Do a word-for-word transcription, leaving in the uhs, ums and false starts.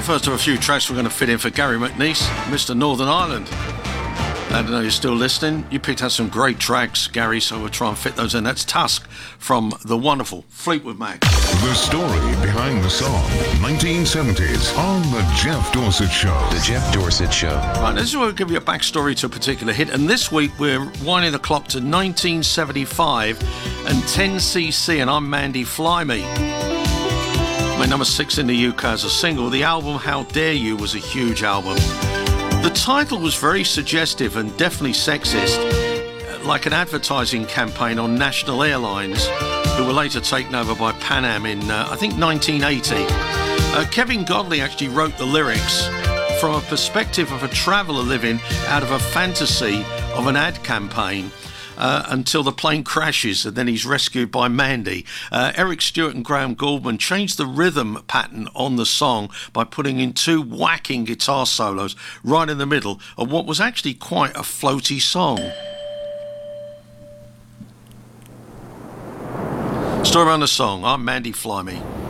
first of a few tracks we're going to fit in for Gary McNeice, Mister Northern Ireland. I don't know you're still listening. You picked out some great tracks, Gary, so we'll try and fit those in. That's Tusk from the wonderful Fleetwood Mac. The story behind the song, nineteen seventies, on The Jeff Dorsett Show. The Jeff Dorsett Show. Right, this is where we'll give you a backstory to a particular hit, and this week we're winding the clock to nineteen seventy-five and ten C C, and I'm Mandy Fly Me. My number six in the U K as a single. The album How Dare You was a huge album. The title was very suggestive and definitely sexist, like an advertising campaign on National Airlines, who were later taken over by Pan Am in, uh, I think, nineteen eighty. Uh, Kevin Godley actually wrote the lyrics from a perspective of a traveller living out of a fantasy of an ad campaign. Uh, until the plane crashes and then he's rescued by Mandy. Uh, Eric Stewart and Graham Goldman changed the rhythm pattern on the song by putting in two whacking guitar solos right in the middle of what was actually quite a floaty song. Story around the song, I'm Mandy Fly Me.